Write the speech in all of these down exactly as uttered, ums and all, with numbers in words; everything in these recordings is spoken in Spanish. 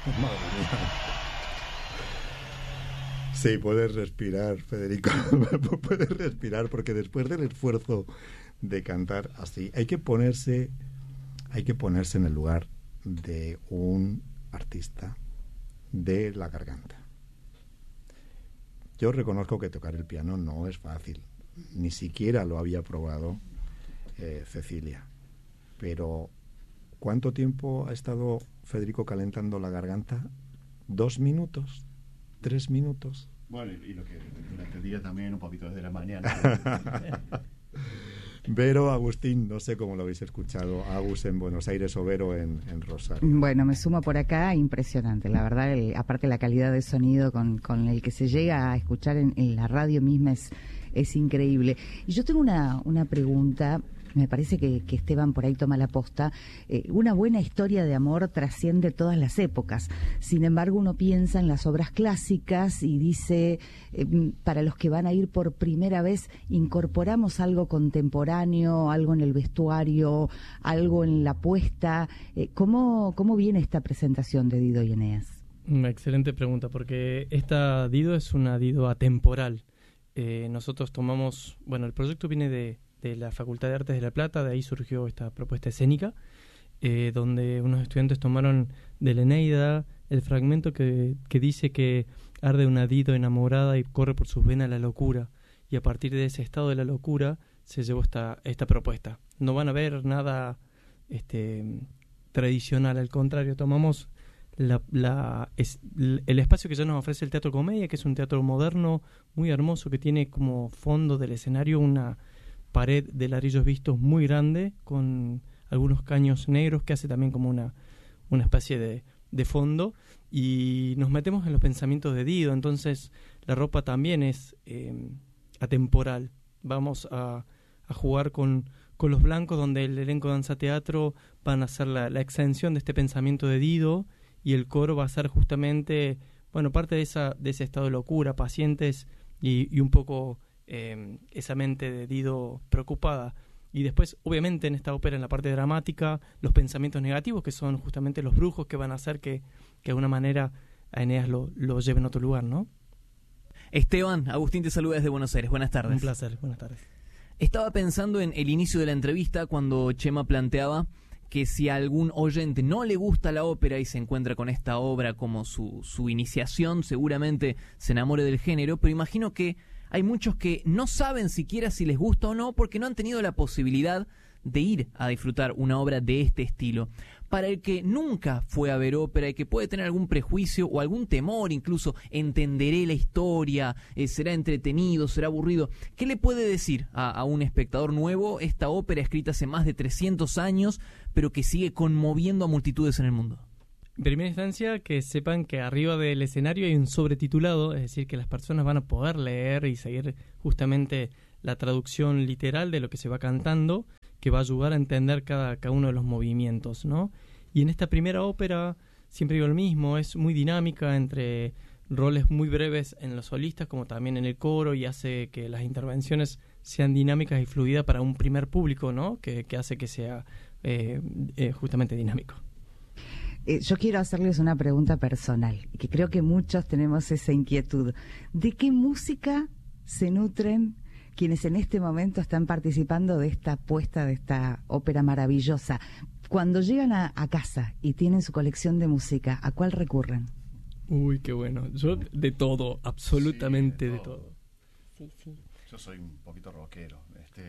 Madre mía. Sí, puedes respirar, Federico. Puedes respirar, porque después del esfuerzo de cantar así, hay que ponerse, hay que ponerse en el lugar de un artista de la garganta. Yo reconozco que tocar el piano no es fácil, ni siquiera lo había probado eh, Cecilia. Pero ¿cuánto tiempo ha estado Federico calentando la garganta? ¿Dos minutos? ¿Tres minutos? Bueno, y lo que durante el día también, un poquito desde la mañana. Vero, Agustín, no sé cómo lo habéis escuchado, Agus en Buenos Aires o Vero en, en Rosario. Bueno, me sumo por acá, impresionante, la verdad, el, aparte la calidad de sonido con, con el que se llega a escuchar en, en la radio misma es, es increíble. Y yo tengo una, una pregunta. Me parece que, que Esteban por ahí toma la posta. Eh, una buena historia de amor trasciende todas las épocas. Sin embargo, uno piensa en las obras clásicas y dice, eh, para los que van a ir por primera vez, incorporamos algo contemporáneo, algo en el vestuario, algo en la puesta. Eh, ¿cómo, ¿Cómo viene esta presentación de Dido y Eneas? Una excelente pregunta, porque esta Dido es una Dido atemporal. Eh, nosotros tomamos, bueno, el proyecto viene de de la Facultad de Artes de La Plata, de ahí surgió esta propuesta escénica, eh, donde unos estudiantes tomaron de la Eneida el fragmento que, que dice que arde una Dido enamorada y corre por sus venas la locura, y a partir de ese estado de la locura se llevó esta, esta propuesta. No van a ver nada este, tradicional, al contrario, tomamos la, la, es, el espacio que ya nos ofrece el Teatro Comedia, que es un teatro moderno, muy hermoso, que tiene como fondo del escenario una pared de ladrillos vistos muy grande con algunos caños negros que hace también como una, una especie de, de fondo, y nos metemos en los pensamientos de Dido. Entonces la ropa también es eh, atemporal. Vamos a, a jugar con, con los blancos, donde el elenco de danza teatro van a hacer la, la extensión de este pensamiento de Dido, y el coro va a ser justamente, bueno, parte de esa de ese estado de locura, pacientes y, y un poco Eh, esa mente de Dido preocupada. Y después, obviamente, en esta ópera, en la parte dramática, los pensamientos negativos, que son justamente los brujos que van a hacer que, que de alguna manera a Eneas lo, lo lleven a otro lugar, ¿no? Esteban, Agustín te saluda desde Buenos Aires. Buenas tardes. Un placer, buenas tardes. Estaba pensando en el inicio de la entrevista cuando Chema planteaba que si a algún oyente no le gusta la ópera y se encuentra con esta obra como su, su iniciación, seguramente se enamore del género, pero imagino que hay muchos que no saben siquiera si les gusta o no porque no han tenido la posibilidad de ir a disfrutar una obra de este estilo. Para el que nunca fue a ver ópera y que puede tener algún prejuicio o algún temor, incluso entenderé la historia, eh, será entretenido, será aburrido, ¿qué le puede decir a, a un espectador nuevo esta ópera escrita hace más de trescientos años, pero que sigue conmoviendo a multitudes en el mundo? En primera instancia, que sepan que arriba del escenario hay un sobretitulado, es decir, que las personas van a poder leer y seguir justamente la traducción literal de lo que se va cantando, que va a ayudar a entender cada, cada uno de los movimientos, ¿no? Y en esta primera ópera, siempre digo lo mismo, es muy dinámica, entre roles muy breves en los solistas como también en el coro, y hace que las intervenciones sean dinámicas y fluidas para un primer público, ¿no? Que, que hace que sea eh, eh, justamente dinámico. Eh, yo quiero hacerles una pregunta personal, que creo que muchos tenemos esa inquietud. ¿De qué música se nutren quienes en este momento están participando de esta puesta, de esta ópera maravillosa? Cuando llegan a, a casa y tienen su colección de música, ¿a cuál recurren? Uy, qué bueno. Yo de todo, absolutamente sí, de, de todo. todo. Sí, sí. Yo soy un poquito rockero. Este...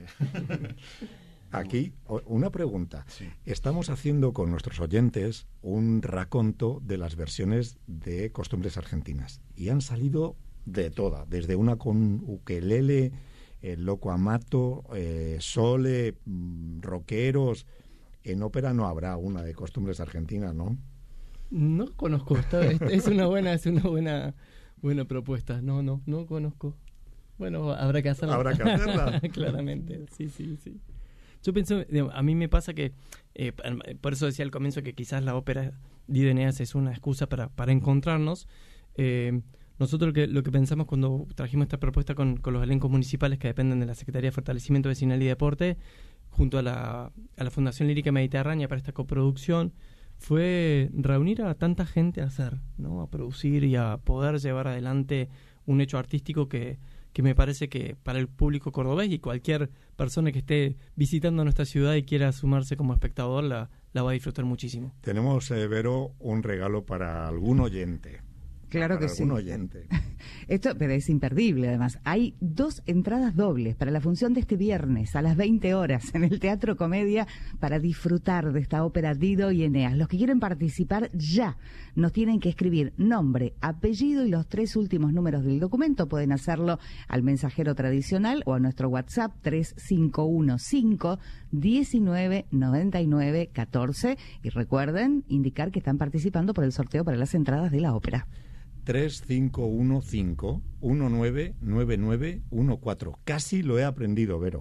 Aquí, una pregunta. Sí. Estamos haciendo con nuestros oyentes un raconto de las versiones de costumbres argentinas. Y han salido de todas, desde una con ukelele, el loco amato, eh, sole, mmm, rockeros. En ópera no habrá una de costumbres argentinas, ¿no? No conozco. Está, es una buena, es una buena, buena propuesta. No, no, no conozco. Bueno, habrá que hacerla. Habrá que hacerla. Claramente, sí, sí, sí. Yo pienso, a mí me pasa que, eh, por eso decía al comienzo que quizás la ópera Dido y Eneas es una excusa para, para encontrarnos. Eh, nosotros lo que, lo que pensamos cuando trajimos esta propuesta con, con los elencos municipales que dependen de la Secretaría de Fortalecimiento Vecinal y Deporte, junto a la, a la Fundación Lírica Mediterránea para esta coproducción, fue reunir a tanta gente a hacer, ¿no? A producir y a poder llevar adelante un hecho artístico que, que me parece que para el público cordobés y cualquier persona que esté visitando nuestra ciudad y quiera sumarse como espectador la, la va a disfrutar muchísimo. Tenemos, eh, Vero, un regalo para algún oyente. Claro para que sí. algún oyente. Esto, pero es imperdible además. Hay dos entradas dobles para la función de este viernes a las veinte horas en el Teatro Comedia para disfrutar de esta ópera Dido y Eneas. Los que quieren participar ya nos tienen que escribir nombre, apellido y los tres últimos números del documento. Pueden hacerlo al mensajero tradicional o a nuestro WhatsApp tres cinco uno cinco diecinueve noventa y nueve catorce y recuerden indicar que están participando por el sorteo para las entradas de la ópera. tres cinco uno cinco uno nueve nueve nueve uno cuatro. Casi lo he aprendido, Vero.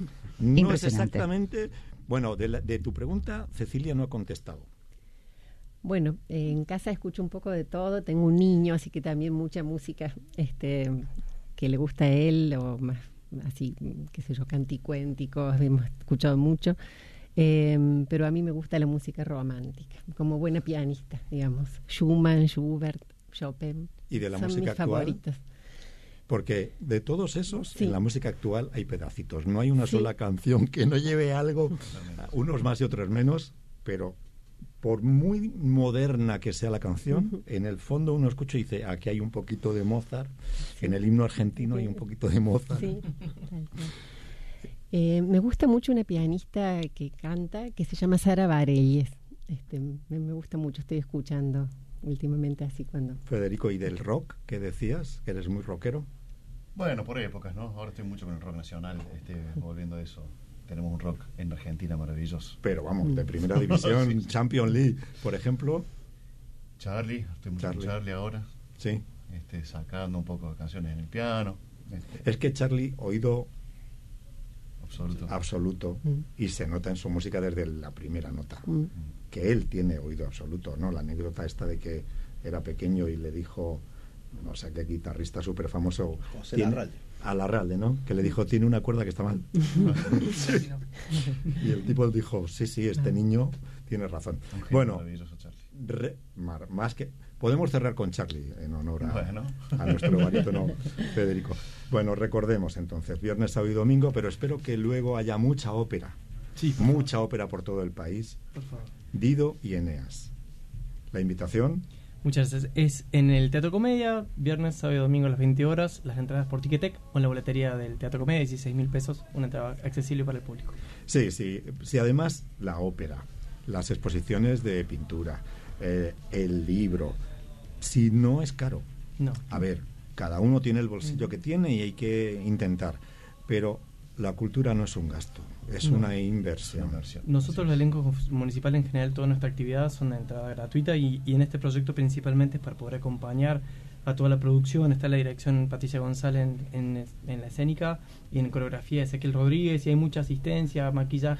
No es exactamente... Bueno, de, la, de tu pregunta, Cecilia no ha contestado. Bueno, eh, en casa escucho un poco de todo. Tengo un niño, así que también mucha música este, que le gusta a él, o más así, qué sé yo, canticuénticos, hemos escuchado mucho. Eh, pero a mí me gusta la música romántica, como buena pianista, digamos. Schumann, Schubert, Chopin. ¿Y de la son música mis actual? favoritos. Porque de todos esos, Sí. en la música actual hay pedacitos. No hay una Sí. sola canción que no lleve algo, unos más y otros menos, pero por muy moderna que sea la canción, Uh-huh. en el fondo uno escucha y dice, aquí hay un poquito de Mozart, Sí. en el himno argentino Sí. hay un poquito de Mozart. Sí, tal cual. Eh, me gusta mucho una pianista que canta, que se llama Sara Bareilles. Este, me, me gusta mucho, estoy escuchando últimamente así cuando... Federico, ¿y del rock que decías? Que eres muy rockero. Bueno, por épocas, ¿no? Ahora estoy mucho con el rock nacional, este, volviendo a eso. Tenemos un rock en Argentina maravilloso. Pero vamos, de primera división, Sí, sí. Champions League, por ejemplo. Charlie, estoy mucho Charlie. con Charlie ahora, Sí. este, sacando un poco de canciones en el piano. Este, Es que Charlie, oído absoluto. absoluto, Mm. y se nota en su música desde la primera nota, Mm. que él tiene oído absoluto, ¿no? La anécdota esta de que era pequeño y le dijo, no sé qué guitarrista súper famoso, José tiene- Larralde. a Larralde, ¿no? Que le dijo, tiene una cuerda que está mal. Sí. Y el tipo dijo, sí, sí, este niño tiene razón. Un genio Bueno, maravilloso, Charlie. re- mar- más que... Podemos cerrar con Charlie en honor a, Bueno. a nuestro barítono Federico. Bueno, recordemos entonces, viernes, sábado y domingo, pero espero que luego haya mucha ópera. Sí, por Mucha ópera por todo el país. Por favor. Dido y Eneas. La invitación, Muchas gracias. Es en el Teatro Comedia, viernes, sábado y domingo a las veinte horas. Las entradas por Ticketek o en la boletería del Teatro Comedia, dieciséis mil pesos. Una entrada accesible para el público. sí, sí, sí, además la ópera, las exposiciones de pintura, eh, el libro, si no es caro. No. A ver, cada uno tiene el bolsillo que tiene y hay que intentar, pero la cultura no es un gasto, es No. una Es inversión. una inversión. Nosotros, el elenco municipal en general, toda nuestra actividad son de entrada gratuita y, y en este proyecto principalmente es para poder acompañar a toda la producción. Está la dirección Patricia González en, en, en la escénica y en coreografía Ezequiel Rodríguez y hay mucha asistencia, maquillaje.